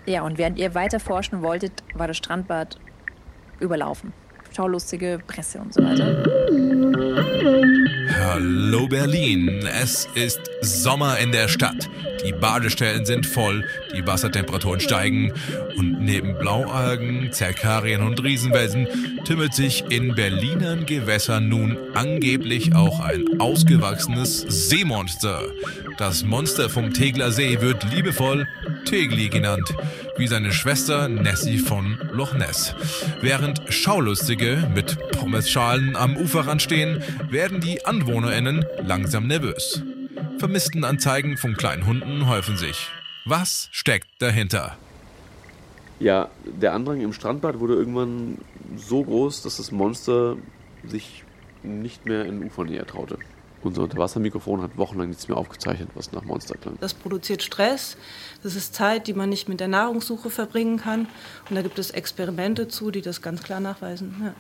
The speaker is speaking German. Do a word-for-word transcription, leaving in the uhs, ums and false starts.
Ja, und während ihr weiter forschen wolltet, war das Strandbad überlaufen. Schaulustige Presse und so weiter. Hallo Berlin, es ist Sommer in der Stadt. Die Badestellen sind voll, die Wassertemperaturen steigen und neben Blaualgen, Zerkarien und Riesenwelsen tümmelt sich in Berlinern Gewässern nun angeblich auch ein ausgewachsenes Seemonster. Das Monster vom Tegler See wird liebevoll Tegli genannt, wie seine Schwester Nessie von Loch Ness. Während Schaulustige mit Pommesschalen am Uferrand stehen, werden die AnwohnerInnen langsam nervös. Vermisstenanzeigen von kleinen Hunden häufen sich. Was steckt dahinter? Ja, der Andrang im Strandbad wurde irgendwann so groß, dass das Monster sich nicht mehr in Ufernähe traute. Unser Unterwassermikrofon hat wochenlang nichts mehr aufgezeichnet, was nach Monster klang. Das produziert Stress, das ist Zeit, die man nicht mit der Nahrungssuche verbringen kann. Und da gibt es Experimente zu, die das ganz klar nachweisen. Ja.